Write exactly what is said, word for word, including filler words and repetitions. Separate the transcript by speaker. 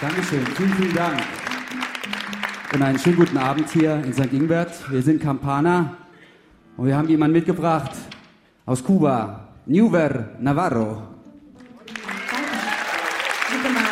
Speaker 1: Dankeschön, vielen, vielen Dank. Und einen schönen guten Abend hier in Sankt Ingbert. Wir sind Campana und wir haben jemanden mitgebracht aus Kuba, Neuver Navarro.
Speaker 2: Danke. Gute Nacht.